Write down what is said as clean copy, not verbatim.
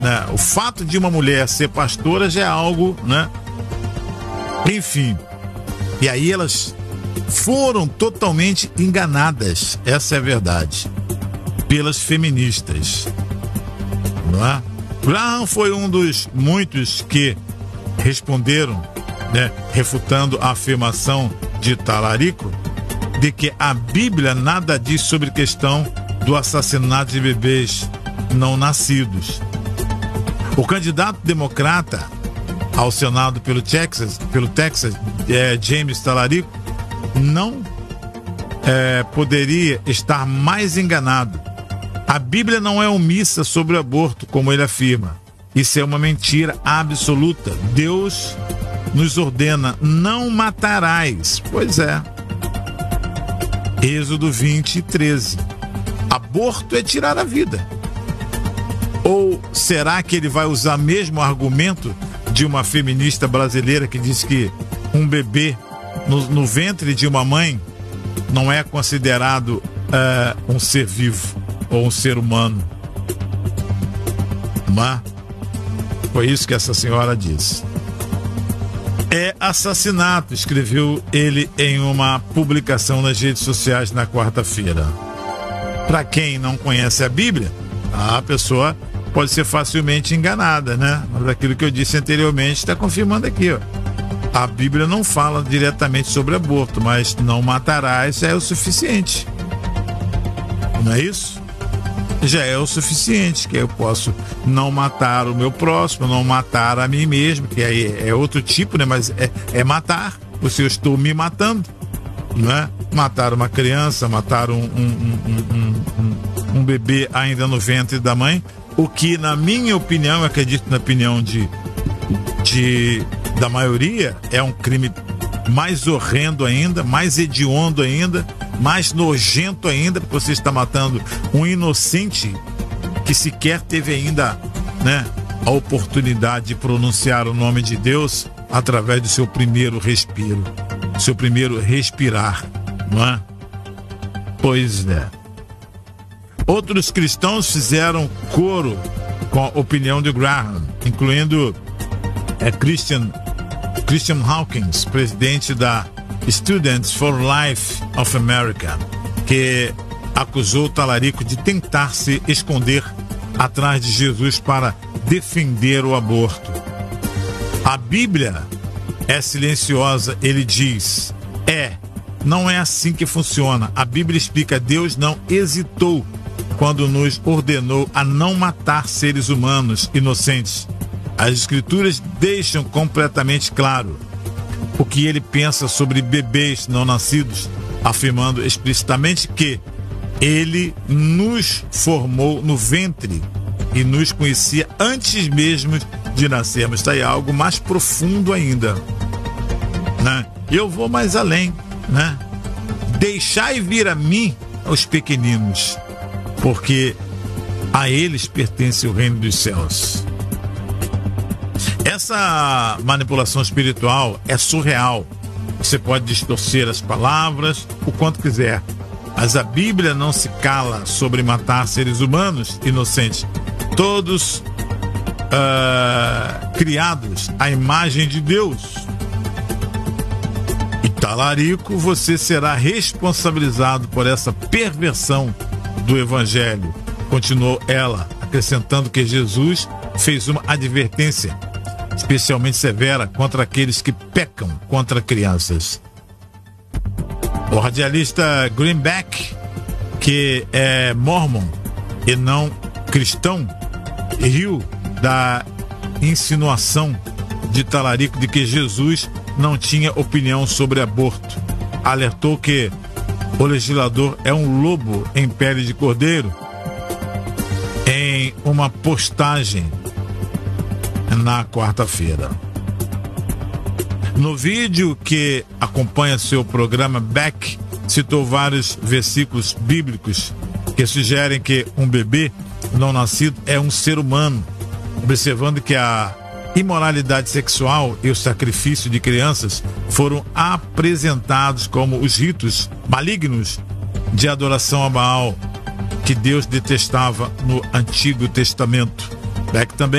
né? O fato de uma mulher ser pastora já é algo, né? Enfim. E aí elas foram totalmente enganadas, essa é a verdade, pelas feministas, não é? Graham foi um dos muitos que responderam, né, refutando a afirmação de Talarico de que a Bíblia nada diz sobre questão do assassinato de bebês não nascidos. O candidato democrata ao Senado pelo Texas, James Talarico, não poderia estar mais enganado. A Bíblia não é omissa sobre o aborto, como ele afirma. Isso é uma mentira absoluta. Deus nos ordena: não matarás. Pois é. Êxodo 20:13. Aborto é tirar a vida. Ou será que ele vai usar mesmo o argumento de uma feminista brasileira que diz que um bebê no ventre de uma mãe não é considerado um ser vivo ou um ser humano? Mas foi isso que essa senhora disse. É assassinato, escreveu ele em uma publicação nas redes sociais na quarta-feira. Para quem não conhece a Bíblia, a pessoa pode ser facilmente enganada, né? Mas aquilo que eu disse anteriormente está confirmando aqui, ó. A Bíblia não fala diretamente sobre aborto, mas não matarás já é o suficiente. Não é isso? Já é o suficiente, que eu posso não matar o meu próximo, não matar a mim mesmo, que aí é outro tipo, né? Mas é matar, porque eu estou me matando, né? Matar uma criança, matar um bebê ainda no ventre da mãe, o que, na minha opinião, eu acredito na opinião da maioria, é um crime mais horrendo ainda, mais hediondo ainda, mais nojento ainda, porque você está matando um inocente que sequer teve ainda, né, a oportunidade de pronunciar o nome de Deus através do seu primeiro respiro, seu primeiro respirar, não é? Pois é. Outros cristãos fizeram coro com a opinião de Graham, incluindo Christian Hawkins, presidente da Students for Life of America, que acusou Talarico de tentar se esconder atrás de Jesus para defender o aborto. A Bíblia é silenciosa, ele diz. Não é assim que funciona. A Bíblia explica: Deus não hesitou quando nos ordenou a não matar seres humanos inocentes. As Escrituras deixam completamente claro o que ele pensa sobre bebês não nascidos, afirmando explicitamente que ele nos formou no ventre e nos conhecia antes mesmo de nascermos. Está aí algo mais profundo ainda, né? Eu vou mais além, né? Deixai vir a mim os pequeninos, porque a eles pertence o reino dos céus. Essa manipulação espiritual é surreal. Você pode distorcer as palavras o quanto quiser, mas a Bíblia não se cala sobre matar seres humanos inocentes, todos criados à imagem de Deus. E Talarico, você será responsabilizado por essa perversão do Evangelho, continuou ela, acrescentando que Jesus fez uma advertência especialmente severa contra aqueles que pecam contra crianças. O radialista Greenback, que é mormon e não cristão, riu da insinuação de Talarico de que Jesus não tinha opinião sobre aborto. Alertou que o legislador é um lobo em pele de cordeiro em uma postagem na quarta-feira. No vídeo que acompanha seu programa, Beck citou vários versículos bíblicos que sugerem que um bebê não nascido é um ser humano, observando que a imoralidade sexual e o sacrifício de crianças foram apresentados como os ritos malignos de adoração a Baal que Deus detestava no Antigo Testamento. Beck também